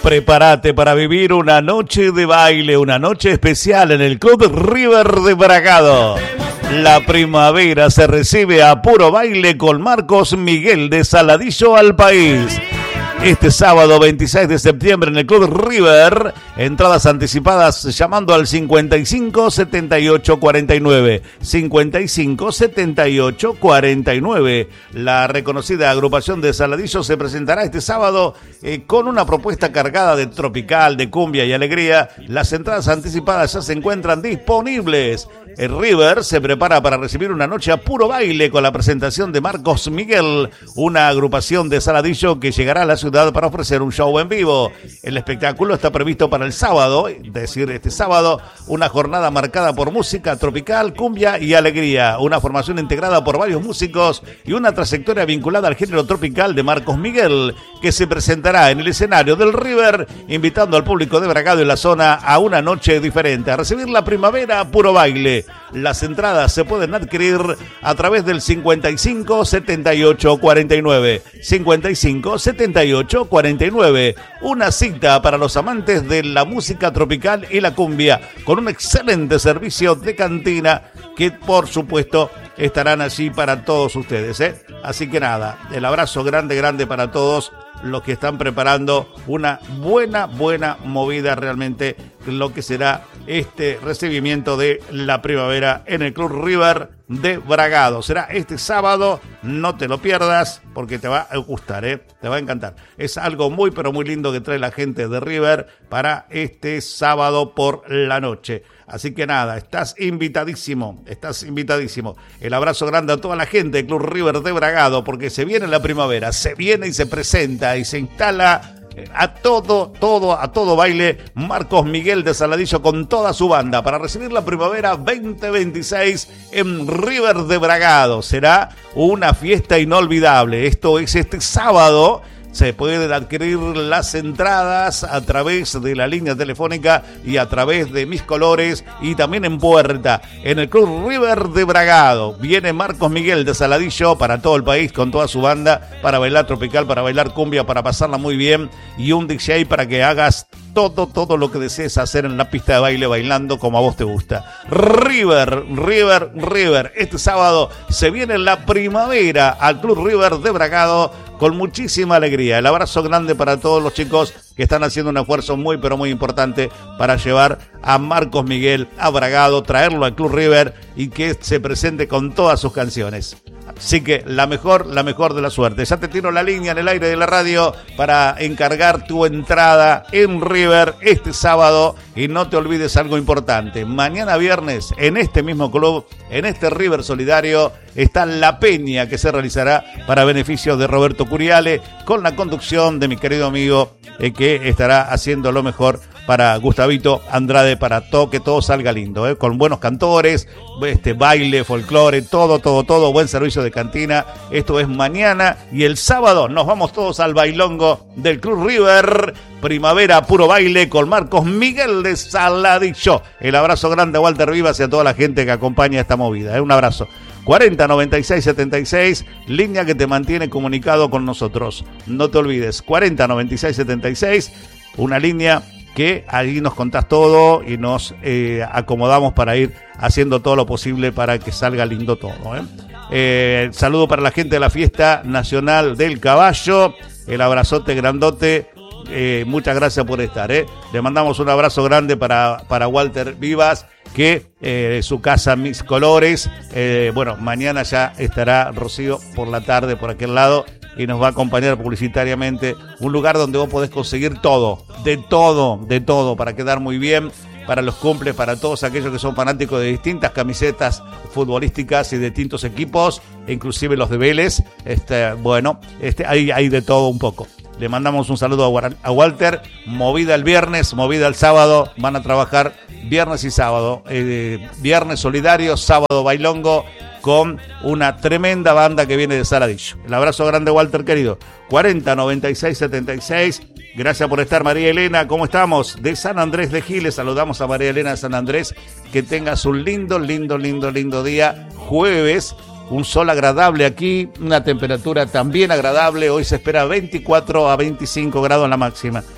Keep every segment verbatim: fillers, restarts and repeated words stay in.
Prepárate para vivir una noche de baile, una noche especial en el Club River de Bragado. La primavera se recibe a puro baile con Marcos Miguel de Saladillo al país. Este sábado veintiséis de septiembre en el Club River, entradas anticipadas llamando al cincuenta y cinco setenta y ocho cuarenta y nueve, cincuenta y cinco setenta y ocho cuarenta y nueve. La reconocida agrupación de Saladillo se presentará este sábado eh, con una propuesta cargada de tropical, de cumbia y alegría. Las entradas anticipadas ya se encuentran disponibles. El River se prepara para recibir una noche a puro baile con la presentación de Marcos Miguel, una agrupación de Saladillo que llegará a la ciudad para ofrecer un show en vivo. El espectáculo está previsto para el sábado, es decir, este sábado, una jornada marcada por música tropical, cumbia y alegría, una formación integrada por varios músicos y una trayectoria vinculada al género tropical de Marcos Miguel, que se presentará en el escenario del River, invitando al público de Bragado y la zona a una noche diferente, a recibir la primavera a puro baile. Las entradas se pueden adquirir a través del cincuenta y cinco setenta y ocho cuarenta y nueve, cincuenta y cinco setenta y ocho cuarenta y nueve. Una cita para los amantes de la música tropical y la cumbia, con un excelente servicio de cantina que por supuesto estarán allí para todos ustedes, ¿eh? Así que nada, el abrazo grande, grande para todos los que están preparando una buena, buena movida realmente, lo que será este recibimiento de la primavera en el Club River de Bragado. Será este sábado, no te lo pierdas porque te va a gustar, ¿eh? Te va a encantar. Es algo muy, pero muy lindo que trae la gente de River para este sábado por la noche. Así que nada, estás invitadísimo, estás invitadísimo. El abrazo grande a toda la gente del Club River de Bragado, porque se viene la primavera, se viene y se presenta y se instala a todo, todo, a todo baile Marcos Miguel de Saladillo con toda su banda para recibir la primavera veinte veintiséis en River de Bragado. Será una fiesta inolvidable. Esto es este sábado. Se pueden adquirir las entradas a través de la línea telefónica y a través de Mis Colores y también en puerta en el Club River de Bragado. Viene Marcos Miguel de Saladillo para todo el país con toda su banda para bailar tropical, para bailar cumbia, para pasarla muy bien y un D J para que hagas todo, todo lo que desees hacer en la pista de baile bailando como a vos te gusta. River, River, River. Este sábado se viene la primavera al Club River de Bragado con muchísima alegría. El abrazo grande para todos los chicos que están haciendo un esfuerzo muy, pero muy importante para llevar a Marcos Miguel a Bragado, traerlo al Club River y que se presente con todas sus canciones. Así que la mejor, la mejor de la suerte. Ya te tiro la línea en el aire de la radio para encargar tu entrada en River este sábado. Y no te olvides algo importante. Mañana viernes, en este mismo club, en este River Solidario, está la peña que se realizará para beneficio de Roberto Curiale, con la conducción de mi querido amigo eh, que estará haciendo lo mejor para Gustavito Andrade, para todo, que todo salga lindo, ¿eh? Con buenos cantores, este baile, folclore, todo, todo, todo, buen servicio de cantina. Esto es mañana y el sábado nos vamos todos al bailongo del Club River, primavera puro baile con Marcos Miguel de Saladillo. El abrazo grande a Walter Vivas y a toda la gente que acompaña esta movida, ¿eh? Un abrazo. cuarenta noventa y seis setenta y seis, línea que te mantiene comunicado con nosotros. No te olvides, cuarenta noventa y seis setenta y seis, una línea que ahí nos contás todo y nos eh, acomodamos para ir haciendo todo lo posible para que salga lindo todo, ¿eh? Eh, saludo para la gente de la Fiesta Nacional del Caballo, el abrazote grandote, eh, muchas gracias por estar, ¿eh? Le mandamos un abrazo grande para, para Walter Vivas, que eh, su casa Mis Colores, eh, bueno, mañana ya estará Rocío por la tarde por aquel lado y nos va a acompañar publicitariamente, un lugar donde vos podés conseguir todo, de todo, de todo, para quedar muy bien, para los cumples, para todos aquellos que son fanáticos de distintas camisetas futbolísticas y de distintos equipos, inclusive los de Vélez. Este, bueno, este, hay, hay de todo un poco. Le mandamos un saludo a Walter. Movida el viernes, movida el sábado. Van a trabajar viernes y sábado. Eh, viernes solidario, sábado bailongo, con una tremenda banda que viene de Saladillo. El abrazo grande, Walter, querido. cuarenta noventa y seis setenta y seis. Gracias por estar, María Elena. ¿Cómo estamos? De San Andrés de Giles. Saludamos a María Elena de San Andrés. Que tengas un lindo, lindo, lindo, lindo día. Jueves. Un sol agradable aquí, una temperatura también agradable. Hoy se espera veinticuatro a veinticinco grados en la máxima.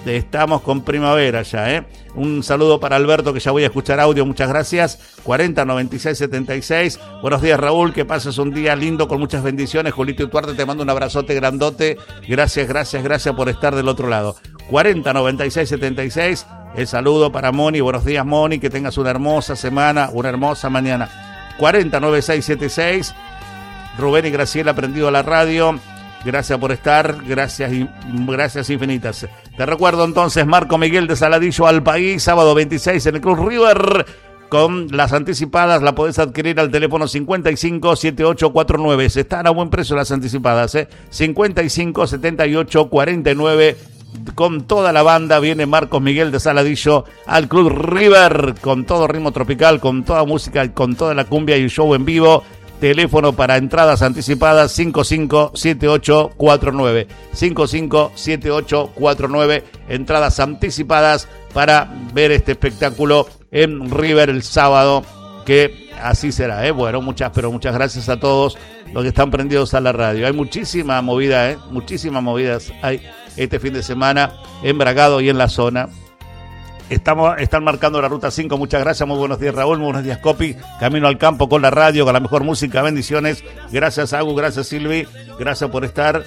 estamos con primavera ya, ¿eh? Un saludo para Alberto, que ya voy a escuchar audio, muchas gracias. cuarenta noventa y seis setenta y seis. Buenos días, Raúl, que pases un día lindo con muchas bendiciones. Julito y Tuarte, te mando un abrazote grandote. Gracias, gracias, gracias por estar del otro lado. cuarenta noventa y seis setenta y seis. El saludo para Moni. Buenos días, Moni, que tengas una hermosa semana, una hermosa mañana. cuarenta noventa y seis setenta y seis. Rubén y Graciela, prendido a la radio. Gracias por estar, gracias y gracias infinitas. Te recuerdo entonces, Marco Miguel de Saladillo al País, sábado veintiséis en el Club River. Con las anticipadas la podés adquirir al teléfono cincuenta y cinco setenta y ocho cuarenta y nueve. Se están a buen precio las anticipadas, ¿eh? cincuenta y cinco setenta y ocho cuarenta y nueve. Con toda la banda viene Marcos Miguel de Saladillo al Club River. Con todo ritmo tropical, con toda música, con toda la cumbia y el show en vivo. Teléfono para entradas anticipadas cinco cinco siete ocho cuatro nueve. cinco cinco siete ocho cuatro nueve. Entradas anticipadas para ver este espectáculo en River el sábado, que así será, ¿eh? Bueno, muchas, pero muchas gracias a todos los que están prendidos a la radio. Hay muchísima movida, ¿eh? Muchísimas movidas hay este fin de semana en Bragado y en la zona. Estamos, están marcando la ruta cinco, muchas gracias, muy buenos días, Raúl, muy buenos días, Copi. Camino al campo con la radio, con la mejor música, bendiciones. Gracias, Agu, gracias, Silvi, gracias por estar.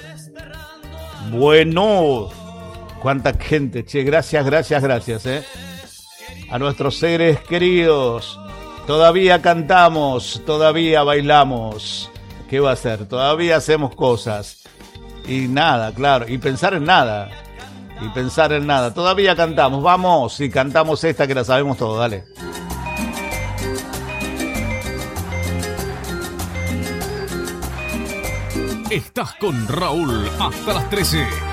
Bueno, cuánta gente, che, gracias, gracias, gracias, eh. A nuestros seres queridos, todavía cantamos, todavía bailamos. ¿Qué va a ser? Todavía hacemos cosas. Y nada, claro, y pensar en nada. Y pensar en nada. Todavía cantamos. Vamos y cantamos esta que la sabemos todos. Dale. Estás con Raúl hasta las trece.